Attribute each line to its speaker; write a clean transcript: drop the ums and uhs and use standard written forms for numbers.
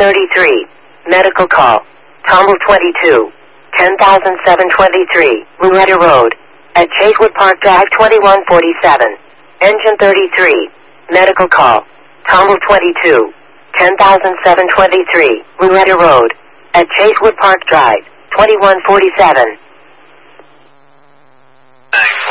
Speaker 1: 33. Medical call. Tumble 22. 10,723. Louetta Road. At Chasewood Park Drive 2147. Engine 33. Medical call. Tumble 22. 10,723. Louetta Road. At Chasewood Park Drive 2147.